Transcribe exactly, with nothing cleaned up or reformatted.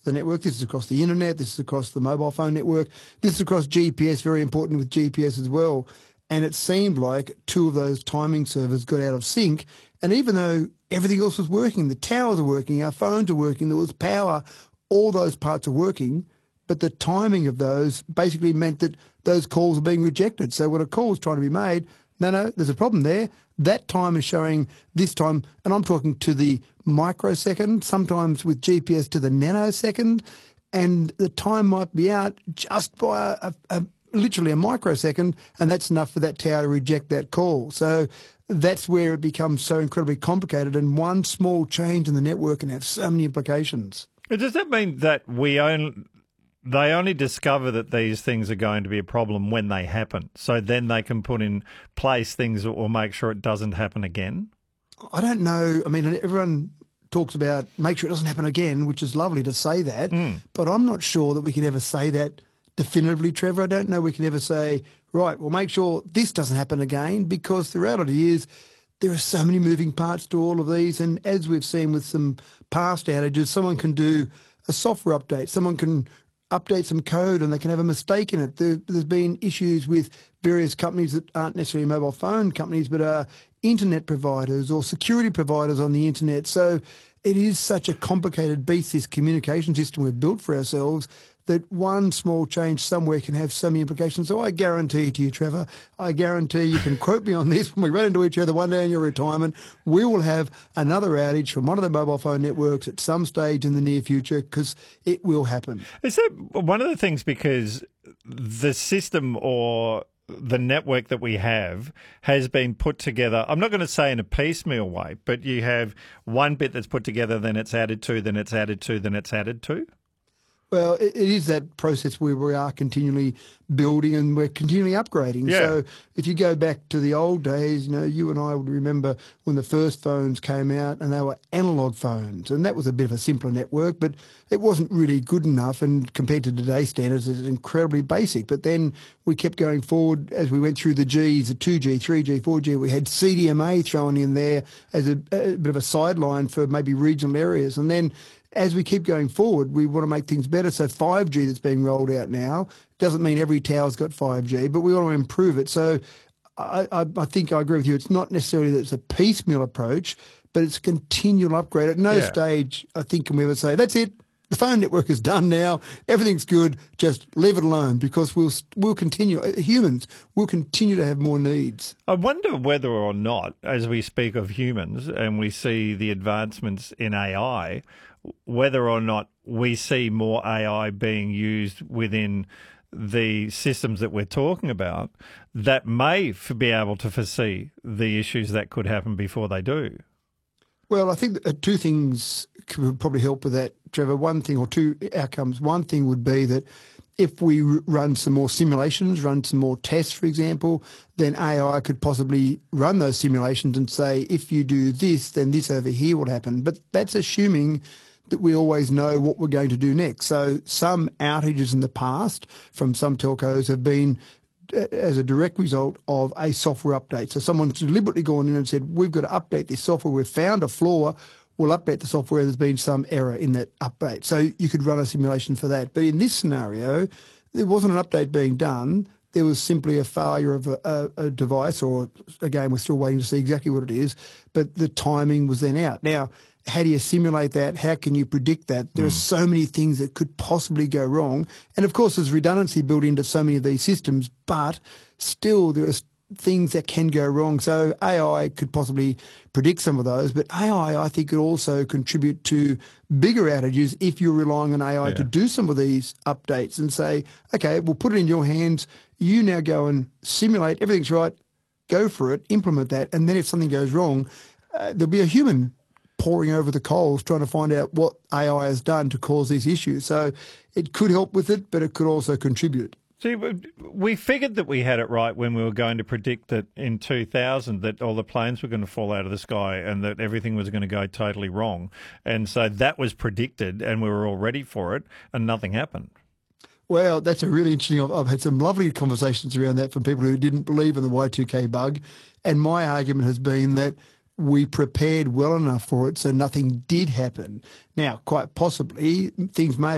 the network. This is across the internet. This is across the mobile phone network. This is across G P S, very important with G P S as well. And it seemed like two of those timing servers got out of sync. And even though everything else was working, the towers are working, our phones are working, there was power, all those parts are working, but the timing of those basically meant that those calls are being rejected. So when a call is trying to be made, no, no, there's a problem there. That time is showing this time, and I'm talking to the microsecond, sometimes with G P S to the nanosecond, and the time might be out just by a, a, literally a microsecond, and that's enough for that tower to reject that call. So that's where it becomes so incredibly complicated, and one small change in the network can have so many implications. Does that mean that we only... They only discover that these things are going to be a problem when they happen, so then they can put in place things or make sure it doesn't happen again? I don't know. I mean, everyone talks about make sure it doesn't happen again, which is lovely to say that, mm. but I'm not sure that we can ever say that definitively, Trevor. I don't know we can ever say, right, well, make sure this doesn't happen again, because the reality is there are so many moving parts to all of these, and as we've seen with some past outages, someone can do a software update, someone can update some code and they can have a mistake in it. There, there's been issues with various companies that aren't necessarily mobile phone companies, but are internet providers or security providers on the internet. So it is such a complicated beast, this communication system we've built for ourselves, that one small change somewhere can have so many implications. So I guarantee to you, Trevor, I guarantee you can quote me on this, when we run into each other one day in your retirement, we will have another outage from one of the mobile phone networks at some stage in the near future, because it will happen. Is that one of the things, because the system or the network that we have has been put together, I'm not going to say in a piecemeal way, but you have one bit that's put together, then it's added to, then it's added to, then it's added to? Well, it, it is that process where we are continually building and we're continually upgrading. Yeah. So if you go back to the old days, you know, you and I would remember when the first phones came out and they were analog phones, and that was a bit of a simpler network, but it wasn't really good enough, and compared to today's standards, it's incredibly basic. But then we kept going forward as we went through the Gs, the two G, three G, four G. We had C D M A thrown in there as a, a bit of a sideline for maybe regional areas. And then as we keep going forward, we want to make things better. So five G that's being rolled out now doesn't mean every tower's got five G, but we want to improve it. So I, I, I think I agree with you. It's not necessarily that it's a piecemeal approach, but it's a continual upgrade. At no Yeah. stage, I think, can we ever say, that's it, the phone network is done now, everything's good, just leave it alone, because we'll we'll continue, humans will continue to have more needs. I wonder whether or not, as we speak of humans and we see the advancements in A I, whether or not we see more A I being used within the systems that we're talking about that may f- be able to foresee the issues that could happen before they do. Well, I think that two things could probably help with that, Trevor. One thing, or two outcomes. One thing would be that if we r- run some more simulations, run some more tests, for example, then A I could possibly run those simulations and say, if you do this, then this over here will happen. But that's assuming that we always know what we're going to do next. So some outages in the past from some telcos have been as a direct result of a software update. So someone's deliberately gone in and said, we've got to update this software. We've found a flaw. We'll update the software. There's been some error in that update. So you could run a simulation for that. But in this scenario, there wasn't an update being done. There was simply a failure of a, a, a device, or again, we're still waiting to see exactly what it is, but the timing was then out. Now, how do you simulate that? How can you predict that? There mm. are so many things that could possibly go wrong. And of course, there's redundancy built into so many of these systems, but still there are things that can go wrong. So A I could possibly predict some of those, but A I, I think, could also contribute to bigger outages if you're relying on A I yeah. to do some of these updates and say, okay, we'll put it in your hands. You now go and simulate. Everything's right. Go for it. Implement that. And then if something goes wrong, uh, there'll be a human poring over the coals trying to find out what A I has done to cause these issues. So it could help with it, but it could also contribute. See, we figured that we had it right when we were going to predict that in two thousand that all the planes were going to fall out of the sky and that everything was going to go totally wrong. And so that was predicted and we were all ready for it, and nothing happened. Well, that's a really interesting, I've, I've had some lovely conversations around that from people who didn't believe in the Y two K bug. And my argument has been that we prepared well enough for it so nothing did happen. Now, quite possibly, things may